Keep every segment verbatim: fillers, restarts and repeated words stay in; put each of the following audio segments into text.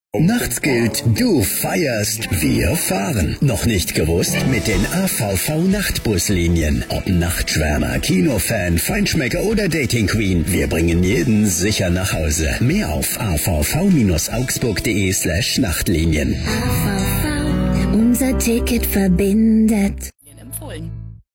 Nachts gilt, du feierst, wir fahren. Noch nicht gewusst? Mit den A V V-Nachtbuslinien. Ob Nachtschwärmer, Kinofan, Feinschmecker oder Dating Queen, wir bringen jeden sicher nach Hause. Mehr auf a v v augsburg punkt de slash Nachtlinien. A V V, unser Ticket verbindet. Empfohlen.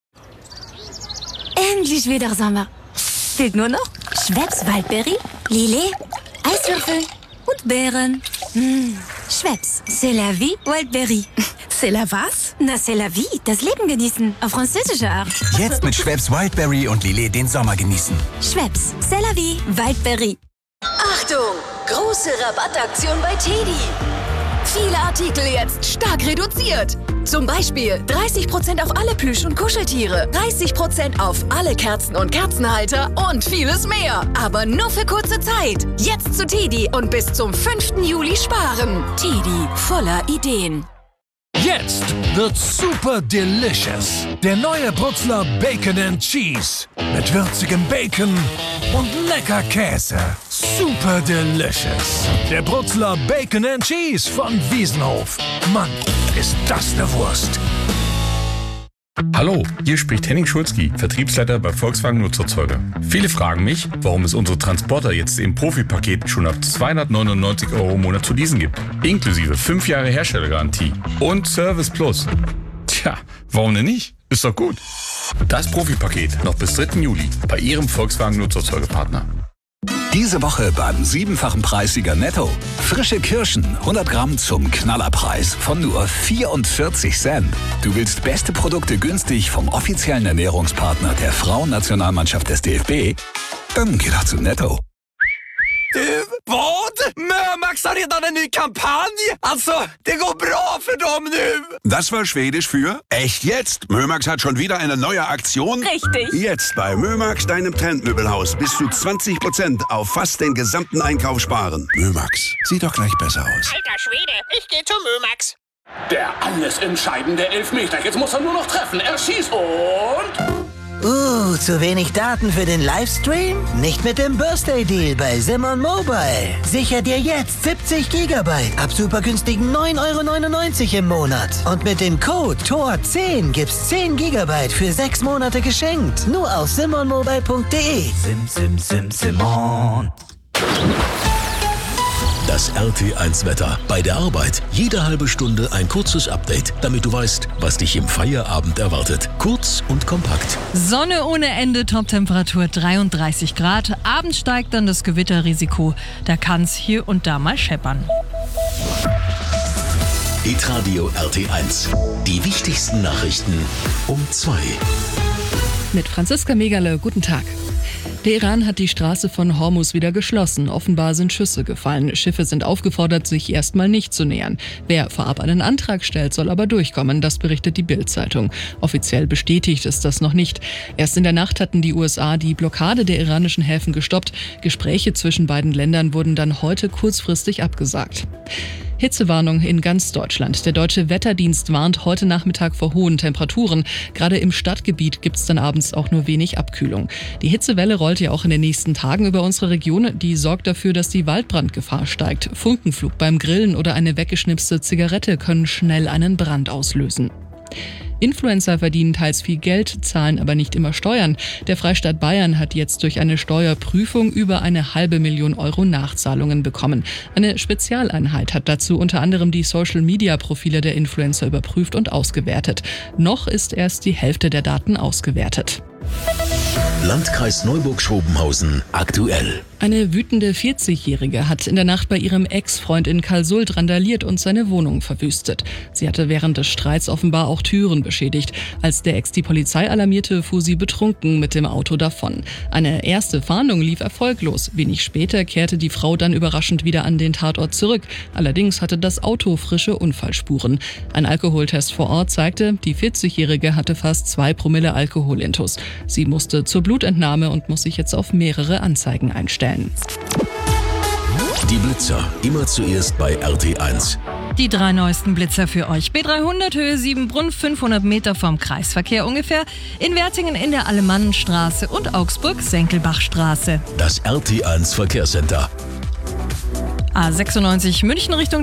Endlich wieder Sommer. Fehlt nur noch Schweppes Waldbeere, Lillet, Eiswürfel und Beeren. Mmh. Schweppes, c'est la vie, Wildberry. C'est la was? Na, c'est la vie, das Leben genießen, auf französische Art. Jetzt mit Schweppes Wildberry und Lillet den Sommer genießen. Schweppes, c'est la vie, Wildberry. Achtung, große Rabattaktion bei Teddy. Viele Artikel jetzt stark reduziert. Zum Beispiel dreißig Prozent auf alle Plüsch- und Kuscheltiere, dreißig Prozent auf alle Kerzen und Kerzenhalter und vieles mehr. Aber nur für kurze Zeit. Jetzt zu Teddy und bis zum fünften Juli sparen. Teddy, voller Ideen. Jetzt wird's super delicious. Der neue Brutzler Bacon and Cheese. Mit würzigem Bacon und lecker Käse. Super delicious. Der Brutzler Bacon and Cheese von Wiesenhof. Mann, ist das eine Wurst. Hallo, hier spricht Henning Schulzki, Vertriebsleiter bei Volkswagen Nutzerzeuger. Viele fragen mich, warum es unsere Transporter jetzt im Profipaket schon ab zweihundertneunundneunzig Euro im Monat zu leasen gibt. Inklusive fünf Jahre Herstellergarantie und Service Plus. Tja, warum denn nicht? Ist doch gut. Das Profipaket noch bis dritten Juli bei Ihrem Volkswagen Nutzerzeugerpartner. Diese Woche beim siebenfachen Preissieger Netto. Frische Kirschen, hundert Gramm zum Knallerpreis von nur vierundvierzig Cent. Du willst beste Produkte günstig vom offiziellen Ernährungspartner der Frauennationalmannschaft des D F B? Dann geh doch zu Netto. Du, vad? Mörmax har redan en ny kampanj. Alltså, det går bra för dem nu. Das war Schwedisch für echt jetzt. Mörmax hat schon wieder eine neue Aktion. Richtig. Jetzt bei Mörmax, deinem Trendmöbelhaus, bis zu zwanzig Prozent auf fast den gesamten Einkauf sparen. Mörmax, sieht doch gleich besser aus. Alter Schwede, ich geh zu Mörmax. Der alles entscheidende Elfmeter. Jetzt muss er nur noch treffen. Er schießt und... Uh, zu wenig Daten für den Livestream? Nicht mit dem Birthday-Deal bei Simon Mobile. Sicher dir jetzt siebzig Gigabyte ab super günstigen neun Euro neunundneunzig im Monat. Und mit dem Code T O R zehn gibt's zehn Gigabyte für sechs Monate geschenkt. Nur auf simon mobile punkt de. Sim, sim, sim, Simon. Das R T eins Wetter. Bei der Arbeit jede halbe Stunde ein kurzes Update, damit du weißt, was dich im Feierabend erwartet. Kurz und kompakt. Sonne ohne Ende, Toptemperatur dreiunddreißig Grad. Abends steigt dann das Gewitterrisiko. Da kann's hier und da mal scheppern. Hitradio R T eins. Die wichtigsten Nachrichten um zwei. Mit Franziska Megale, guten Tag. Der Iran hat die Straße von Hormuz wieder geschlossen. Offenbar sind Schüsse gefallen. Schiffe sind aufgefordert, sich erstmal nicht zu nähern. Wer vorab einen Antrag stellt, soll aber durchkommen. Das berichtet die Bild-Zeitung. Offiziell bestätigt ist das noch nicht. Erst in der Nacht hatten die U S A die Blockade der iranischen Häfen gestoppt. Gespräche zwischen beiden Ländern wurden dann heute kurzfristig abgesagt. Hitzewarnung in ganz Deutschland. Der Deutsche Wetterdienst warnt heute Nachmittag vor hohen Temperaturen. Gerade im Stadtgebiet gibt es dann abends auch nur wenig Abkühlung. Die Hitzewelle rollt ja auch in den nächsten Tagen über unsere Region. Die sorgt dafür, dass die Waldbrandgefahr steigt. Funkenflug beim Grillen oder eine weggeschnipste Zigarette können schnell einen Brand auslösen. Influencer verdienen teils viel Geld, zahlen aber nicht immer Steuern. Der Freistaat Bayern hat jetzt durch eine Steuerprüfung über eine halbe Million Euro Nachzahlungen bekommen. Eine Spezialeinheit hat dazu unter anderem die Social-Media-Profile der Influencer überprüft und ausgewertet. Noch ist erst die Hälfte der Daten ausgewertet. Landkreis Neuburg-Schrobenhausen aktuell. Eine wütende vierzigjährige hat in der Nacht bei ihrem Ex-Freund in Kalsult randaliert und seine Wohnung verwüstet. Sie hatte während des Streits offenbar auch Türen beschädigt. Als der Ex die Polizei alarmierte, fuhr sie betrunken mit dem Auto davon. Eine erste Fahndung lief erfolglos. Wenig später kehrte die Frau dann überraschend wieder an den Tatort zurück. Allerdings hatte das Auto frische Unfallspuren. Ein Alkoholtest vor Ort zeigte, die vierzigjährige hatte fast zwei Promille Alkoholintus. Sie musste zur Blutentnahme und muss sich jetzt auf mehrere Anzeigen einstellen. Die Blitzer, immer zuerst bei R T eins. Die drei neuesten Blitzer für euch. B dreihundert Höhe Siebenbrunn, fünfhundert Meter vom Kreisverkehr ungefähr. In Wertingen in der Alemannenstraße und Augsburg Senkelbachstraße. Das R T eins Verkehrscenter. A sechsundneunzig München Richtung